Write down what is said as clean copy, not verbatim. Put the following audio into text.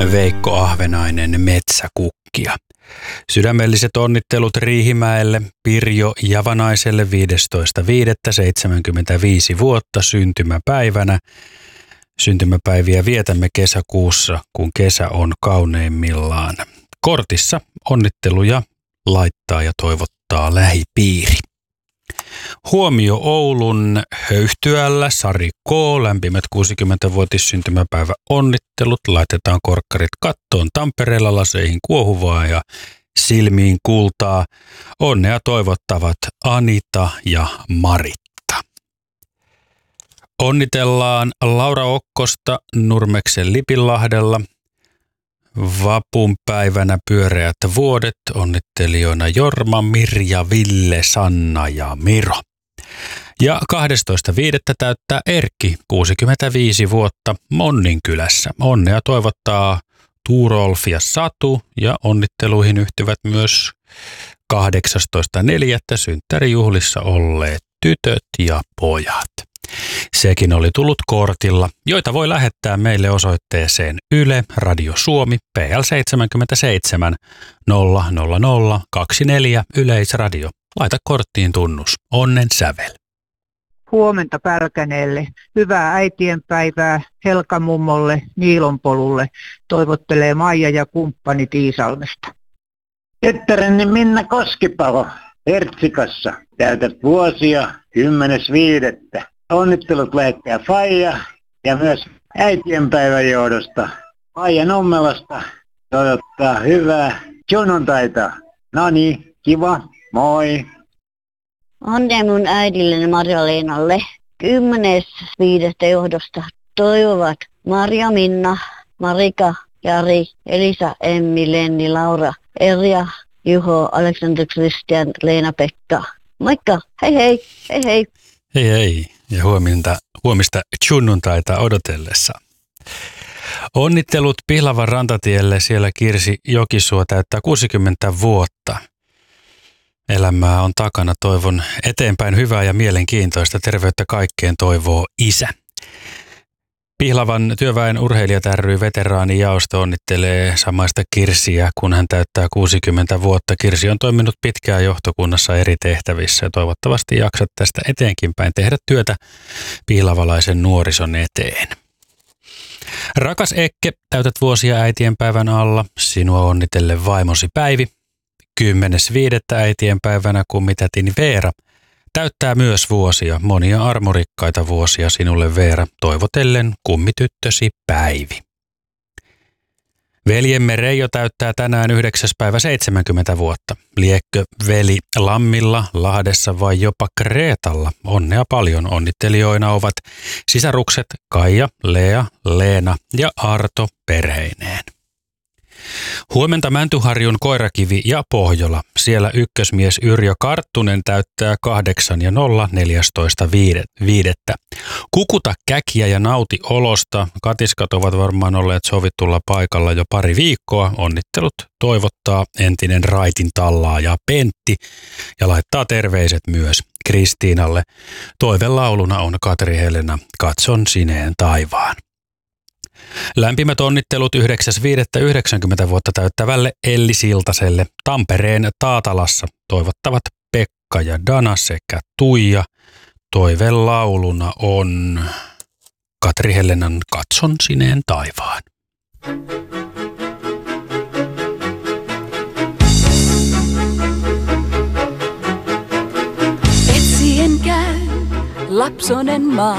Veikko Ahvenainen Metsäkukkia. Sydämelliset onnittelut Riihimäelle Pirjo Javanaiselle 15.5.75 vuotta syntymäpäivänä. Syntymäpäiviä vietämme kesäkuussa, kun kesä on kauneimmillaan. Kortissa onnitteluja laittaa ja toivottaa lähipiiri. Huomio Oulun Höyhtyällä Sari K. Lämpimät 60-vuotissyntymäpäivä onnittelut. Laitetaan korkkarit kattoon Tampereella, laseihin kuohuvaa ja silmiin kultaa. Onnea toivottavat Anita ja Maritta. Onnitellaan Laura Okkosta Nurmeksen Lipinlahdella. Vapunpäivänä pyöreät vuodet, onnittelijoina Jorma, Mirja, Ville, Sanna ja Miro. Ja 12.5. täyttää Erkki 65 vuotta Monninkylässä. Onnea toivottaa Tuurolf ja Satu ja onnitteluihin yhtyvät myös 18.4. synttärijuhlissa olleet tytöt ja pojat. Sekin oli tullut kortilla, joita voi lähettää meille osoitteeseen Yle Radio Suomi PL 77 00024 Yleisradio. Laita korttiin tunnus. Onnen sävel. Huomenta Pälkäneelle. Hyvää äitienpäivää Helka-mummolle Niilonpolulle. Toivottelee Maija ja kumppani Iisalmesta. Tyttäreni Minna Koskipalo Hertsikassa. Täytät vuosia 10.5. Onnittelut lähettää Faija ja myös äitienpäivän johdosta. Faija Nummelasta toivottaa hyvää sunnuntaita. Noni, kiva, moi. Onnea mun äidilleni Marja-Leenalle 10.5. johdosta toivovat Marja, Minna, Marika, Jari, Elisa, Emmi, Lenni, Laura, Erja, Juho, Aleksander, Kristian, Leena-Pekka. Moikka, hei hei, hei hei. Hei hei ja huomista sunnuntaita odotellessa. Onnittelut Pihlavan rantatielle, siellä Kirsi Jokisuo täyttää 60 vuotta. Elämää on takana, toivon eteenpäin hyvää ja mielenkiintoista. Terveyttä kaikkeen toivoo isä. Pihlavan työväen urheilijat ry veteraanijaosto onnittelee samaista Kirsiä, kun hän täyttää 60 vuotta. Kirsi on toiminut pitkään johtokunnassa eri tehtävissä ja toivottavasti jaksat tästä eteenkin päin tehdä työtä pihlavalaisen nuorison eteen. Rakas Ekke, täytät vuosia äitienpäivän alla. Sinua onnitellen vaimosi Päivi. 10.5. äitienpäivänä kummitätini Veera täyttää myös vuosia, monia armorikkaita vuosia sinulle Veera, toivotellen kummityttösi Päivi. Veljemme Reijo täyttää tänään 9. päivä 70 vuotta. Liekkö veli Lammilla, Lahdessa vai jopa Kreetalla? Onnea paljon. Onnittelijoina ovat sisarukset Kaija, Lea, Leena ja Arto perheineen. Huomenta Mäntyharjun Koirakivi ja Pohjola. Siellä ykkösmies Yrjö Karttunen täyttää 8 ja 14.5. Kukuta käkiä ja nauti olosta. Katiskat ovat varmaan olleet sovittulla paikalla jo pari viikkoa. Onnittelut toivottaa entinen raitin tallaaja Pentti ja laittaa terveiset myös Kristiinalle. Toivelauluna on Katri Helena Katson sineen taivaan. Lämpimät onnittelut 9.5.90 vuotta täyttävälle Elli Siltaselle Tampereen Taatalassa. Toivottavat Pekka ja Dana sekä Tuija. Toivelauluna on Katri Helenan Katson sineen taivaan. Etsien käy lapsonen maa.